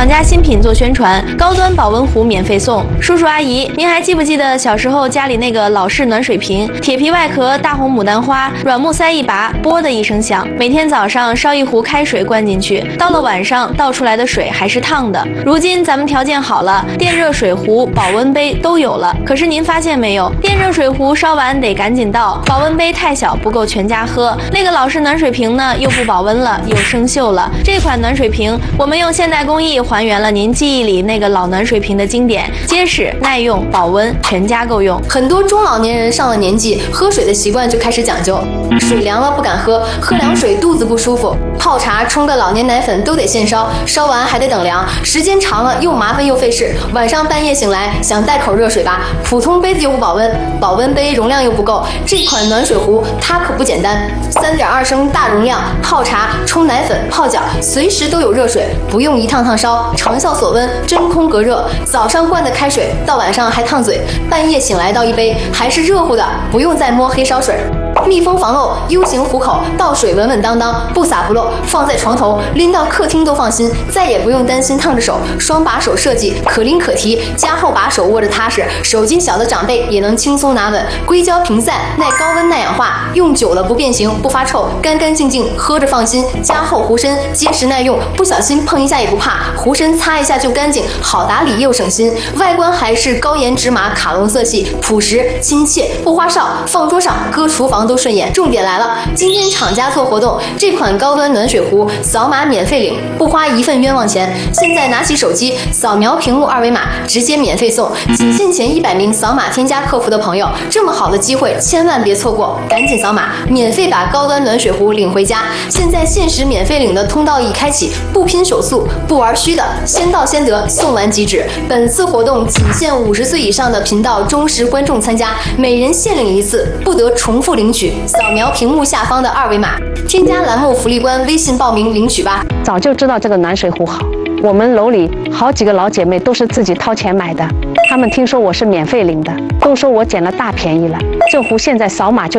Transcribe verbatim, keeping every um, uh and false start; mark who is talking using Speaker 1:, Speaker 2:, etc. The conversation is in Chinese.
Speaker 1: 厂家新品做宣传，高端保温壶免费送。叔叔阿姨，您还记不记得小时候家里那个老式暖水瓶，铁皮外壳，大红牡丹花，软木塞一拔，啵的一声响。每天早上烧一壶开水灌进去，到了晚上倒出来的水还是烫的。如今咱们条件好了，电热水壶、保温杯都有了。可是您发现没有，电热水壶烧完得赶紧倒，保温杯太小不够全家喝。那个老式暖水瓶呢，又不保温了，又生锈了。这款暖水瓶，我们用现代工艺还原了您记忆里那个老暖水瓶的经典，结实、耐用、保温，全家够用。
Speaker 2: 很多中老年人上了年纪，喝水的习惯就开始讲究，水凉了不敢喝，喝凉水肚子不舒服，泡茶、冲个老年奶粉都得现烧，烧完还得等凉，时间长了又麻烦又费事。晚上半夜醒来想带口热水吧，普通杯子又不保温，保温杯容量又不够，这款暖水壶它可不简单，三点二升大容量，泡茶、冲奶粉、泡脚，随时都有热水，不用一趟趟烧，长效锁温，真空隔热。早上灌的开水，到晚上还烫嘴，半夜醒来倒一杯，还是热乎的，不用再摸黑烧水。密封防漏 U 型壶口，倒水稳稳当当，不洒不漏，放在床头，拎到客厅都放心，再也不用担心烫着手。双把手设计，可拎可提，加厚把手握着踏实，手劲小的长辈也能轻松拿稳。硅胶屏散，耐高温耐氧化，用久了不变形不发臭，干干净净喝着放心。加厚壶身，结实耐用，不小心碰一下也不怕，壶身擦一下就干净，好打理又省心。外观还是高颜芝麻卡龙色系，朴实亲切，不花哨，放桌上搁厨房都顺眼。重点来了，今天厂家做活动，这款高端暖水壶扫码免费领，不花一份冤枉钱。现在拿起手机扫描屏幕二维码，直接免费送，仅限前一百名扫码添加客服的朋友，这么好的机会千万别错过，赶紧扫码，免费把高端暖水壶领回家。现在限时免费领的通道已开启，不拼手速，不玩虚的，先到先得，送完即止。本次活动仅限五十岁以上的频道忠实观众参加，每人限领一次，不得重复领取。扫描屏幕下方的二维码，添加栏目福利官微信报名领取吧。
Speaker 3: 早就知道这个暖水壶好，我们楼里好几个老姐妹都是自己掏钱买的，她们听说我是免费领的，都说我捡了大便宜了。这壶现在扫码就